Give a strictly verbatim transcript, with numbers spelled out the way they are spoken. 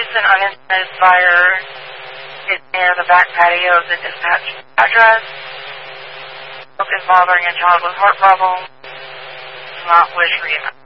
an unintended fire is near the back patio of the dispatch address. Smoke is bothering a child with heart problems. Do not wish for you.